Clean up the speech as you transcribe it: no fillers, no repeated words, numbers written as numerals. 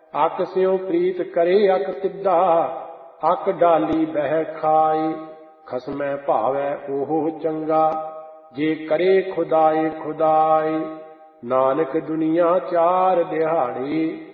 ਅਕ ਸਿਉ ਪ੍ਰੀਤ ਕਰੇ ਅਕ ਤਿੱਧਾ, ਅਕ ਡਾਲੀ ਬਹਿ ਖਾਏ। ਖਸਮੈ ਭਾਵੈ ਉਹ ਚੰਗਾ, ਜੇ ਕਰੇ ਖੁਦਾਏ ਖੁਦਾਏ। ਨਾਨਕ ਦੁਨੀਆ ਚਾਰ ਦਿਹਾੜੇ,